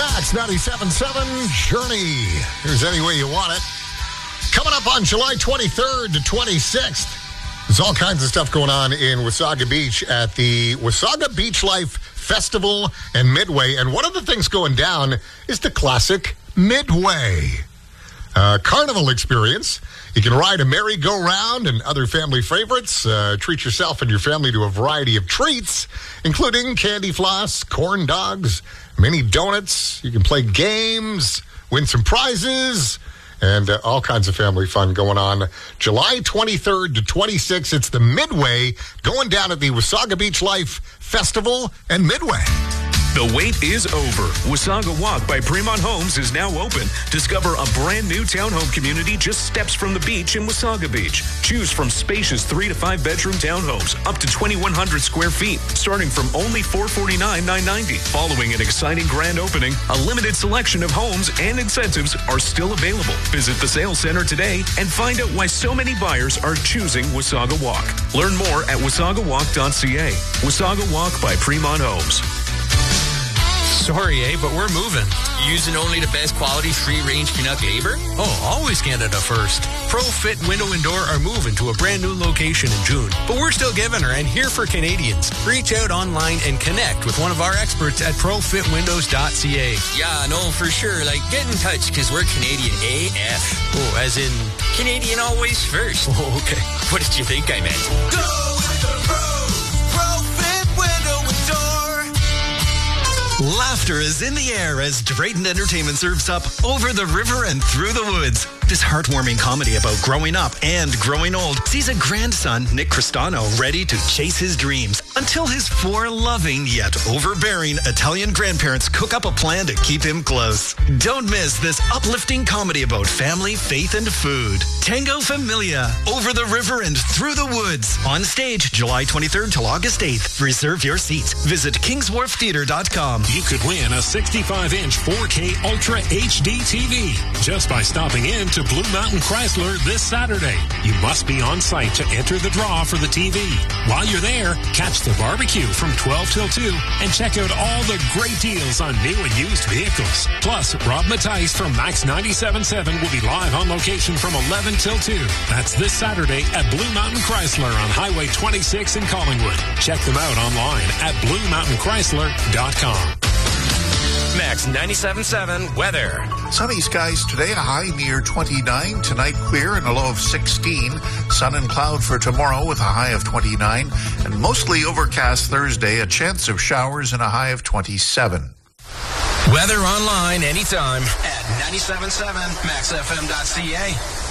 Max 97.7 Journey. Here's any way you want it. Coming up on July 23rd to 26th, there's all kinds of stuff going on in Wasaga Beach at the Wasaga Beach Life Festival and Midway. And one of the things going down is the classic Midway carnival experience. You can ride a merry-go-round and other family favorites. Treat yourself and your family to a variety of treats, including candy floss, corn dogs, mini donuts. You can play games, win some prizes, and all kinds of family fun going on. July 23rd to 26th, it's the Midway going down at the Wasaga Beach Life Festival and Midway. The wait is over. Wasaga Walk by Fremont Homes is now open. Discover a brand new townhome community just steps from the beach in Wasaga Beach. Choose from spacious 3 to 5 bedroom townhomes up to 2,100 square feet, starting from only $449,990. Following an exciting grand opening, a limited selection of homes and incentives are still available. Visit the sales center today and find out why so many buyers are choosing Wasaga Walk. Learn more at wasagawalk.ca. Wasaga Walk by Fremont Homes. Sorry, but we're moving. Using only the best quality free-range Canuck labor? Oh, always Canada first. ProFit Window and Door are moving to a brand new location in June. But we're still giving her and here for Canadians. Reach out online and connect with one of our experts at profitwindows.ca. Yeah, no, for sure. Like, get in touch because we're Canadian AF. Oh, as in? Canadian always first. Oh, okay. What did you think I meant? Go with the ProFit Window and Door. Laughter is in the air as Drayton Entertainment serves up Over the River and Through the Woods. This heartwarming comedy about growing up and growing old sees a grandson, Nick Cristano, ready to chase his dreams until his 4 loving yet overbearing Italian grandparents cook up a plan to keep him close. Don't miss this uplifting comedy about family, faith, and food. Tango Familia, Over the River and Through the Woods. On stage July 23rd till August 8th. Reserve your seats. Visit KingsWharfTheater.com. You could win a 65-inch 4K Ultra HD TV just by stopping in to Blue Mountain Chrysler this Saturday. You must be on site to enter the draw for the TV. While you're there, catch the barbecue from 12 till 2 and check out all the great deals on new and used vehicles. Plus, Rob Mattice from Max 97.7 will be live on location from 11 till 2. That's this Saturday at Blue Mountain Chrysler on Highway 26 in Collingwood. Check them out online at BlueMountainChrysler.com. Max 97.7 weather. Sunny skies today, a high near 29. Tonight clear and a low of 16. Sun and cloud for tomorrow with a high of 29. And mostly overcast Thursday, a chance of showers and a high of 27. Weather online anytime at 97.7 MaxFM.ca.